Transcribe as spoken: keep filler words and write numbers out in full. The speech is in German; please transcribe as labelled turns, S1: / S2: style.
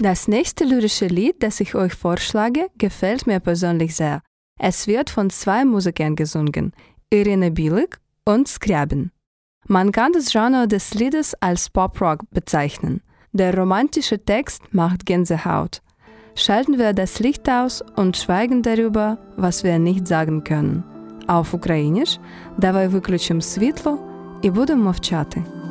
S1: Das nächste lyrische Lied, das ich euch vorschlage, gefällt mir persönlich sehr. Es wird von zwei Musikern gesungen, Irina Bilyk und Skrjabin. Man kann das Genre des Liedes als Pop-Rock bezeichnen. Der romantische Text macht Gänsehaut. Schalten wir das Licht aus und schweigen darüber, was wir nicht sagen können. Auf Україніш, давай виключимо світло і будемо мовчати.